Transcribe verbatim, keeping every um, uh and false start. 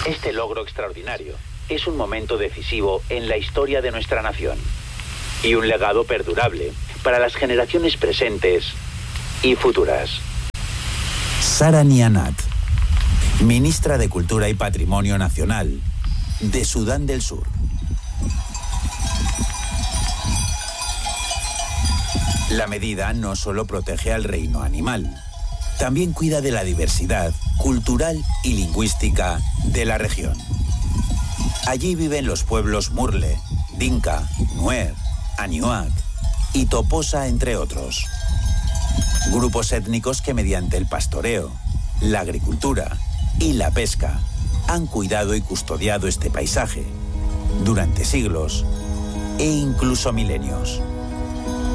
Este logro extraordinario es un momento decisivo en la historia de nuestra nación y un legado perdurable para las generaciones presentes y futuras. Sara Nianat, ministra de Cultura y Patrimonio Nacional de Sudán del Sur. La medida no solo protege al reino animal, también cuida de la diversidad cultural y lingüística de la región. Allí viven los pueblos Murle, Dinka, Nuer, Aniuak y Toposa, entre otros. Grupos étnicos que mediante el pastoreo, la agricultura y la pesca han cuidado y custodiado este paisaje durante siglos e incluso milenios.